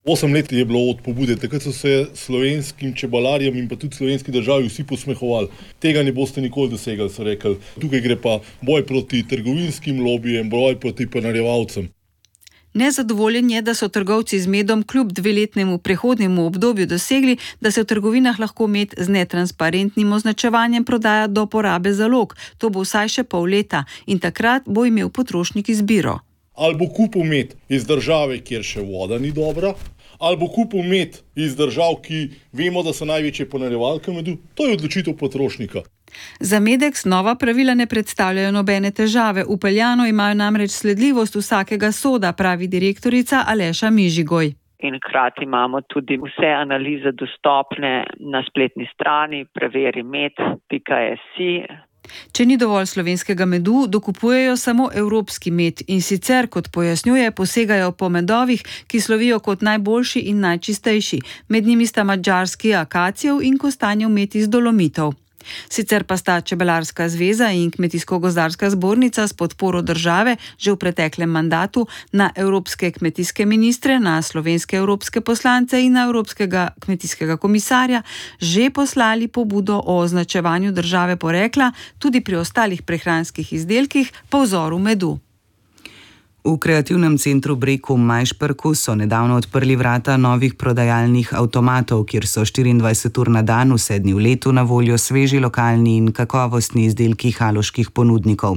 8 let je bilo od pobude, takrat so se slovenskim čebelarjem in pa tudi slovenski državi vsi posmehovali. Tega ne boste nikoli dosegali, so rekli. Tukaj gre pa boj proti trgovinskim lobijem, boj proti ponarjevalcem. Nezadovoljen je, da so trgovci z medom kljub 2-letnemu prehodnemu obdobju dosegli, da se v trgovinah lahko med z netransparentnim označevanjem prodaja do porabe zalog. To bo vsaj še pol leta in takrat bo imel potrošnik izbiro. Ali bo kupil med iz države, kjer še voda ni dobra, ali bo kupil med iz držav, ki vemo, da so največje ponarjevalke medu. To je odločitev potrošnika. Za Medex nova pravila ne predstavljajo nobene težave. V Peljanu imajo namreč sledljivost vsakega soda, pravi direktorica Aleša Mižigoj. In hkrati imamo tudi vse analize dostopne na spletni strani preverimed.si. Če ni dovolj slovenskega medu, dokupujejo samo evropski med in sicer, kot pojasnjuje, posegajo po medovih, ki slovijo kot najboljši in najčistejši. Med njimi sta madžarski akacijev in kostanjev med iz Dolomitov. Sicer pa sta Čebelarska zveza in Kmetijsko-gozdarska zbornica s podporo države že v preteklem mandatu na evropske kmetijske ministre, na slovenske evropske poslance in na evropskega kmetijskega komisarja že poslali pobudo o označevanju države porekla tudi pri ostalih prehranskih izdelkih po vzoru medu. V kreativnem centru Bregu v Majšperku so nedavno odprli vrata novih prodajalnih avtomatov, kjer so 24 ur na dan vse dni v letu na voljo sveži lokalni in kakovostni izdelki haloških ponudnikov.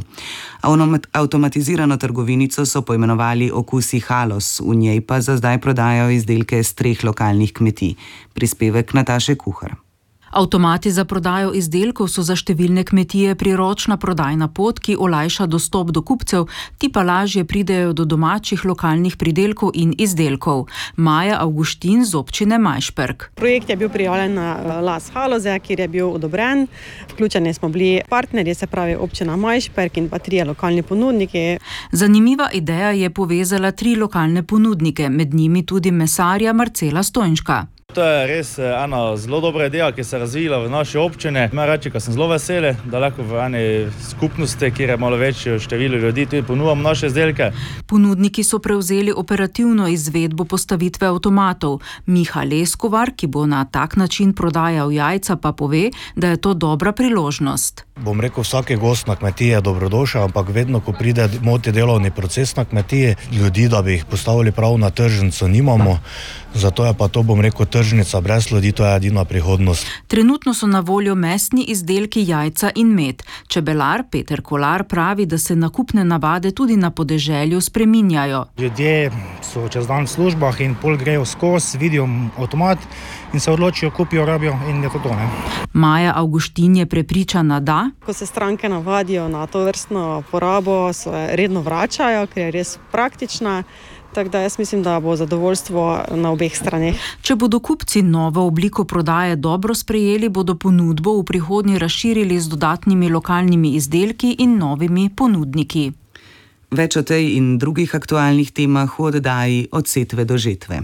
Avtomatizirano trgovinico so poimenovali Okusi Halos, v njej pa za zdaj prodajajo izdelke z 3 lokalnih kmetij. Prispevek Nataše Kuhar. Avtomati za prodajo izdelkov so za številne kmetije priročna prodajna pot, ki olajša dostop do kupcev, ti pa lažje pridejo do domačih lokalnih pridelkov in izdelkov. Maja Avguštin z občine Majšperk. Projekt je bil prijavljen na Las Haloze, kjer je bil odobren. Vključeni smo bili partnerji, se pravi občina Majšperk in pa 3 lokalni ponudniki. Zanimiva ideja je povezala 3 lokalne ponudnike, med njimi tudi mesarja Marcela Stojnška. To je res ena zelo dobra ideja, ki se je razvila v naši občini. Moram reči, da sem zelo vesel, da lahko v eni skupnosti, kjer je malo večje število ljudi, tudi ponujamo naše izdelke. Ponudniki so prevzeli operativno izvedbo postavitve avtomatov. Miha Leskovar, ki bo na tak način prodajal jajca, pa pove, da je to dobra priložnost. Bom rekel, vsaki gost na kmetiji je dobrodošel, ampak vedno, ko pride moti delovni proces na kmetiji, ljudi, da bi jih postavili prav na tržnico, nimamo. Zato je pa to, bom rekel, tržnica brez ljudi, to je edina prihodnost. Trenutno so na voljo mesni izdelki, jajca in med. Čebelar Peter Kolar pravi, da se nakupne navade tudi na podeželju spreminjajo. Ljudje so čez dan v službah in pol grejo skozi, vidijo avtomat in se odločijo, kupijo, rabijo in je to, ne. Maja Avguštin je prepričana, da ko se stranke navadijo na to vrstno porabo, se redno vračajo, ker je res praktična. Tako da jaz mislim, da bo zadovoljstvo na obeh straneh. Če bodo kupci novo obliko prodaje dobro sprejeli, bodo ponudbo v prihodnje razširili z dodatnimi lokalnimi izdelki in novimi ponudniki. Več o tej in drugih aktualnih temah v oddaji Od setve do žetve.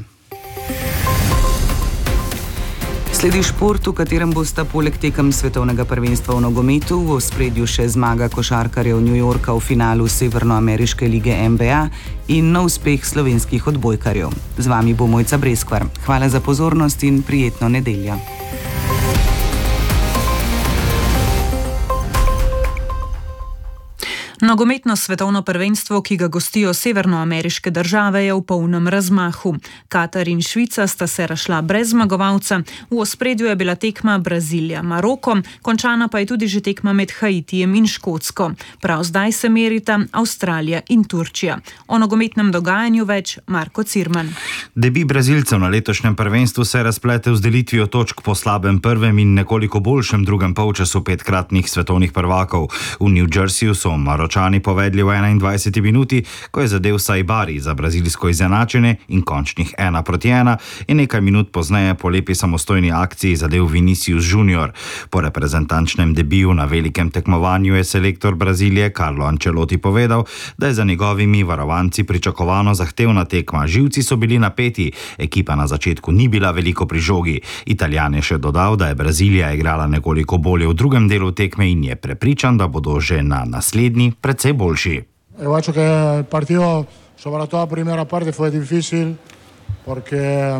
Sledi šport, v katerem bosta poleg tekem svetovnega prvenstva v nogometu v ospredju še zmaga košarkarjev New Yorka v finalu Severnoameriške lige NBA in nov uspeh slovenskih odbojkarjev. Z vami bo Mojca Breskvar. Hvala za pozornost in prijetno nedeljo. Nogometno svetovno prvenstvo, ki ga gostijo severnoameriške države, je v polnem razmahu. Katar in Švica sta se razšla brez zmagovalca, v ospredju je bila tekma Brazilija-Maroko, končana pa je tudi že tekma med Haitijem in Škotsko. Prav zdaj se merita Avstralija in Turčija. O nogometnem dogajanju več Marko Cirman. Debi Brazilcev na letošnjem prvenstvu se je razpletel z delitvijo točk po slabem prvem in nekoliko boljšem drugem polčasu 5-kratnih svetovnih prvakov. V New Jerseyju so Maročani povedli v 21. minuti, ko je zadel Saibari za brazilsko izenačenje in končnih 1-1 in nekaj minut pozneje po lepi samostojni akciji zadel Vinicius Junior. Po reprezentančnem debiju na velikem tekmovanju je selektor Brazilije Carlo Ancelotti povedal, da je za njegovimi varovanci pričakovano zahtevna tekma. Živci so bili napeti, ekipa na začetku ni bila veliko pri žogi. Italijan je še dodal, da je Brazilija igrala nekoliko bolje v drugem delu tekme in je prepričan, da bodo že na naslednji precej boljši. Yo creo que el partido, sobre todo la primera parte, fue difícil. porque